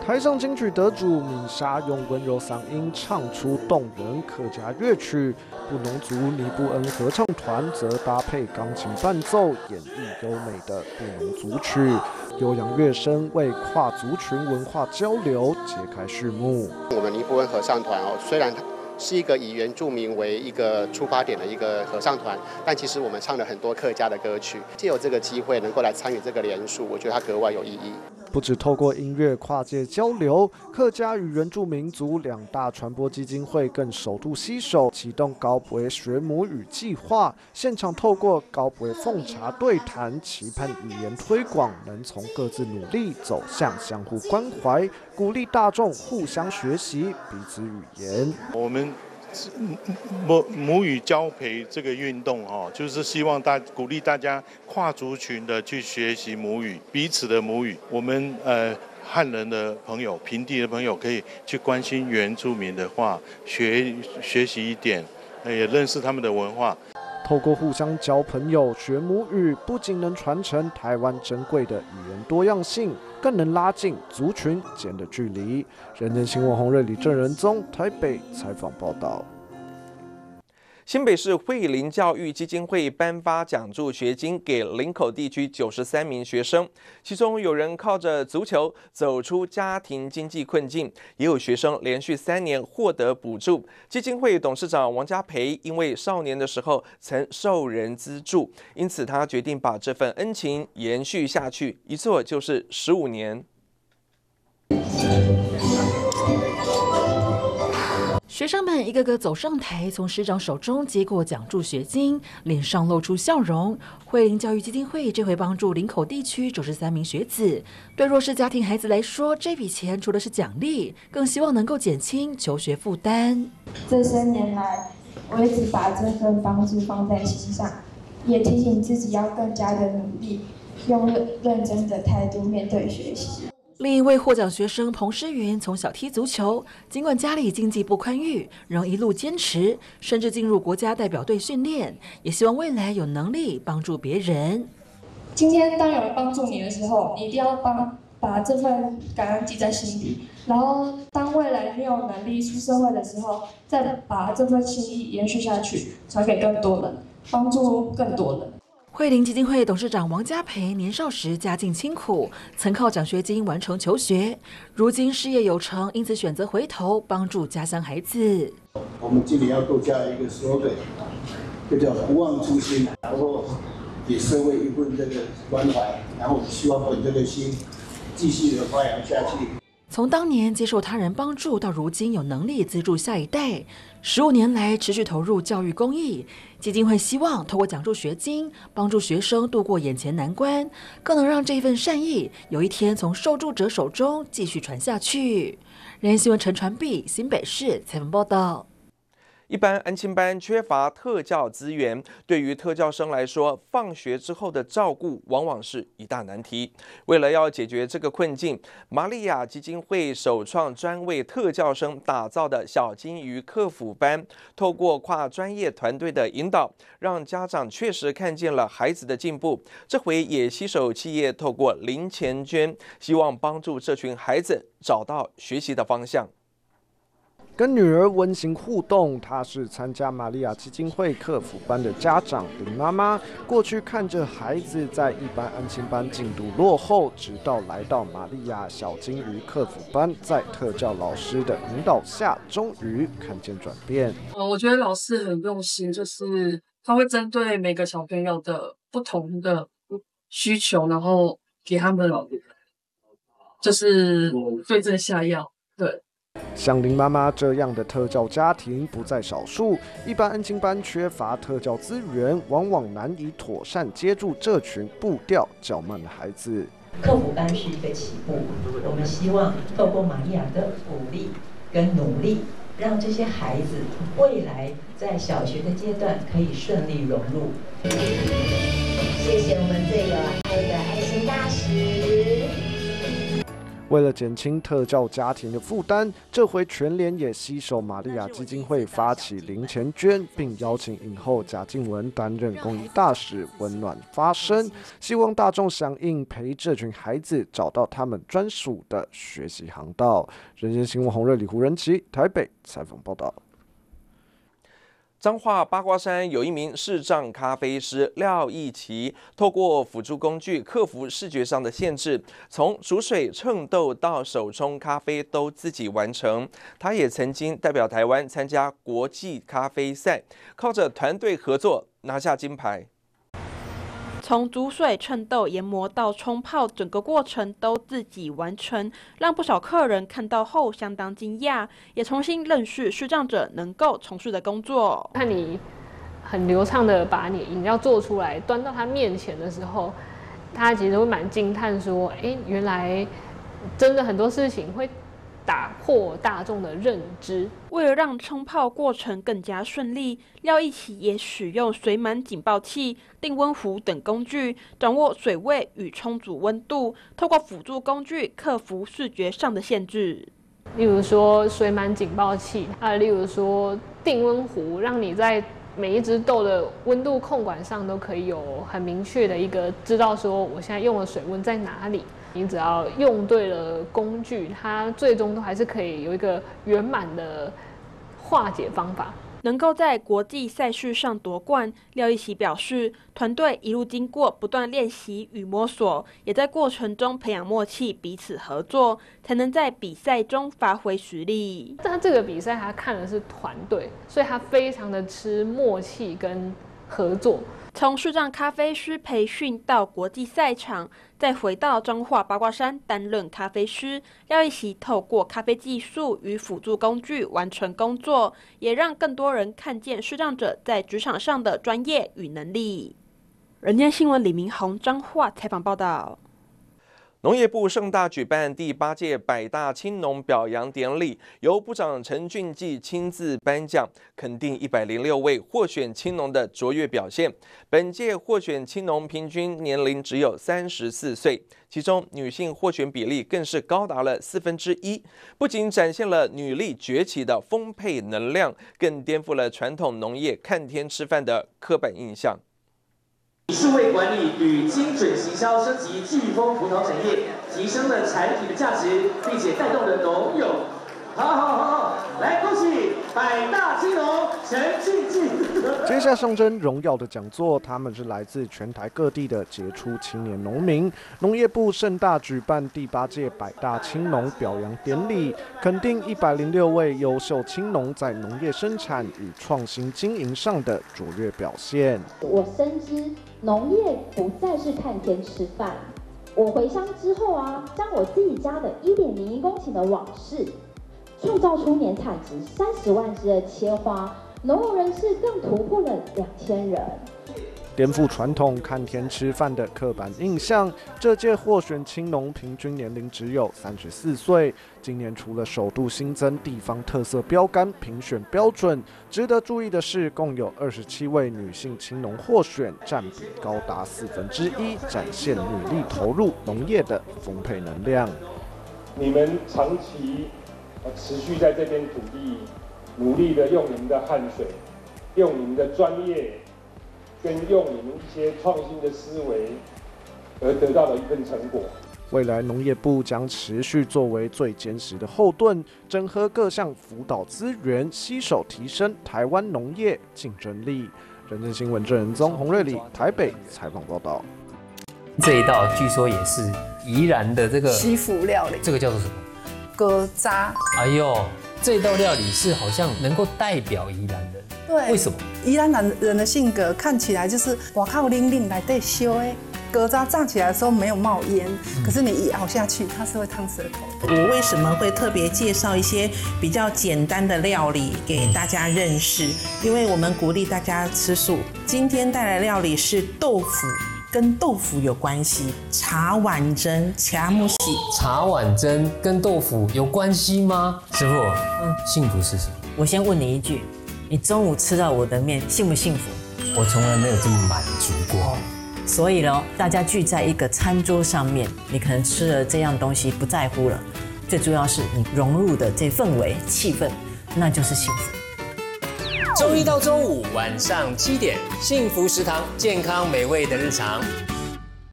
台上金曲得主敏莎用温柔嗓音唱出动人客家乐曲，布农族尼布恩合唱团则搭配钢琴伴奏，演绎优美的布农族曲。悠扬乐声为跨族群文化交流揭开序幕。 我们尼布恩合唱团虽然是一个以原住民为一个出发点的一个合唱团，但其实我们唱了很多客家的歌曲。藉由这个机会能够来参与这个联署，我觉得它格外有意义。 不只透过音乐跨界交流，客家与原住民族两大传播基金会更首度携手启动高博学母语计划，现场透过高博奉茶对谈，期盼语言推广能从各自努力走向相互关怀，鼓励大众互相学习彼此语言。 我们母语交培这个运动就是希望鼓励大家跨族群的去学习母语，彼此的母语。我们汉人的朋友、平地的朋友可以去关心原住民的话，学习一点，也认识他们的文化。 透过互相交朋友、学母语，不仅能传承台湾珍贵的语言多样性，更能拉近族群间的距离。人间新闻洪瑞李郑仁宗台北采访报道。 新北市惠林教育基金会颁发奖助学金给林口地区93名学生，其中有人靠着足球走出家庭经济困境，也有学生连续3年获得补助。基金会董事长王家培因为少年的时候曾受人资助，因此他决定把这份恩情延续下去，一做就是15年。 学生们一个个走上台，从师长手中接过奖助学金，脸上露出笑容。惠林教育基金会这回帮助林口地区93名学子，对弱势家庭孩子来说，这笔钱除了是奖励，更希望能够减轻求学负担。 这些年来，我一直把这份帮助放在心上，也提醒自己要更加的努力，用认真的态度面对学习。 另一位获奖学生彭诗云从小踢足球，尽管家里经济不宽裕，仍一路坚持，甚至进入国家代表队训练，也希望未来有能力帮助别人。 今天当有人帮助你的时候，你一定要把这份感恩记在心里，然后当未来你有能力出社会的时候，再把这份心意延续下去，传给更多人，帮助更多人。 惠林基金会董事长王家培年少时家境清苦，曾靠奖学金完成求学，如今事业有成，因此选择回头帮助家乡孩子。 我们今年要多加一个 slogan， 就叫不忘初心，然后给社会一份这个关怀，然后希望本这个心继续的发扬下去。 从当年接受他人帮助，到如今有能力资助下一代，15年来持续投入教育公益。基金会希望透过奖助学金，帮助学生度过眼前难关，更能让这份善意有一天从受助者手中继续传下去。人间新闻陈传碧，新北市采访报道。 一般安亲班缺乏特教资源，对于特教生来说，放学之后的照顾往往是一大难题。为了要解决这个困境，玛利亚基金会首创专为特教生打造的小金鱼客服班，透过跨专业团队的引导，让家长确实看见了孩子的进步。这回也携手企业，透过零钱捐，希望帮助这群孩子找到学习的方向。 跟女儿温馨互动，她是参加玛利亚基金会客服班的家长林妈妈。过去看着孩子在一般安亲班进度落后，直到来到玛利亚小金鱼客服班，在特教老师的引导下，终于看见转变。 我觉得老师很用心，就是他会针对每个小朋友的不同的需求，然后给他们就是对症下药。对。 像林妈妈这样的特教家庭不在少数，一般安亲班缺乏特教资源，往往难以妥善接住这群步调较慢的孩子。 客服班是一个起步，我们希望透过玛利亚的鼓励跟努力，让这些孩子未来在小学的阶段可以顺利融入。谢谢我们最有爱的爱心大使。 为了减轻特教家庭的负担，这回全联也携手玛利亚基金会发起零钱捐，并邀请影后贾静雯担任公益大使，温暖发声，希望大众响应，陪这群孩子找到他们专属的学习航道。人间新闻洪瑞里、胡仁琪台北采访报道。 彰化八卦山有一名视障咖啡师廖义奇，透过辅助工具克服视觉上的限制，从煮水、称豆到手冲咖啡都自己完成。他也曾经代表台湾参加国际咖啡赛，靠着团队合作拿下金牌。 从煮水、称豆、研磨到冲泡，整个过程都自己完成，让不少客人看到后相当惊讶，也重新认识视障者能够从事的工作。 看你很流畅的把你饮料做出来，端到他面前的时候，他其实会蛮惊叹说：“原来真的很多事情会打破大众的认知。” 为了让冲泡过程更加顺利，廖义奇也使用水满警报器、定温壶等工具，掌握水位与冲煮温度，透过辅助工具克服视觉上的限制。 例如说水满警报器，例如说定温壶，让你在每一只豆的温度控管上都可以有很明确的一个知道说我现在用的水温在哪里。你只要用对了工具，它最终都还是可以有一个圆满的化解方法。 能够在国际赛事上夺冠，廖义奇表示，团队一路经过不断练习与摸索，也在过程中培养默契，彼此合作，才能在比赛中发挥实力。 但这个比赛他看的是团队，所以他非常的吃默契跟合作。 从视障咖啡师培训到国际赛场，再回到彰化八卦山担任咖啡师，廖义奇透过咖啡技术与辅助工具完成工作，也让更多人看见视障者在职场上的专业与能力。人间新闻李明宏彰化采访报道。 农业部盛大举办第8届百大青农表扬典礼，由部长陈俊记亲自颁奖，肯定106位获选青农的卓越表现。本届获选青农平均年龄只有34岁，其中女性获选比例更是高达了1/4，不仅展现了女力崛起的丰沛能量，更颠覆了传统农业看天吃饭的刻板印象。 以数位管理与精准行销升级飓风葡萄产业，提升了产品的价值，并且带动了农友。好，来恭喜百大青农陈俊记。 接下象征荣耀的讲座，他们是来自全台各地的杰出青年农民。农业部盛大举办第8届百大青农表扬典礼，肯定106位优秀青农在农业生产与创新经营上的卓越表现。 我深知农业不再是看天吃饭。我回乡之后将我自己家的1.01公顷的网室，创造出年产值30万只的切花，农友人士更突破了2000人。 颠覆传统看天吃饭的刻板印象，这届获选青农平均年龄只有34岁。今年除了首度新增地方特色标杆评选标准，值得注意的是，共有27位女性青农获选，占比高达1/4，展现女力投入农业的丰沛能量。 你们长期持续在这片土地努力的用你们的汗水，用你们的专业，跟用你们一些创新的思维，而得到了一份成果。 未来农业部将持续作为最坚实的后盾，整合各项辅导资源，携手提升台湾农业竞争力。人间新闻郑仁宗、洪瑞里台北采访报道。 这一道据说也是宜兰的这个西府料理， 这个叫做什么？ 疙渣。 哎呦，这道料理是好像能够代表宜兰人。 对， 为什么？ 宜兰人的性格看起来就是外口冷冷，内底烧的。疙瘩炸起来的时候没有冒烟，可是你一咬下去，它是会烫舌头。 我为什么会特别介绍一些比较简单的料理给大家认识？因为我们鼓励大家吃素。今天带来的料理是豆腐，跟豆腐有关系。茶碗蒸、卡木喜。 茶碗蒸跟豆腐有关系吗？师傅，幸福是什么？ 我先问你一句，你中午吃到我的面，幸不幸福？ 我从来没有这么满足过。 所以呢，大家聚在一个餐桌上面，你可能吃了这样东西不在乎了，最主要是你融入的这氛围气氛，那就是幸福。 周一到周五晚上7点，幸福食堂，健康美味的日常。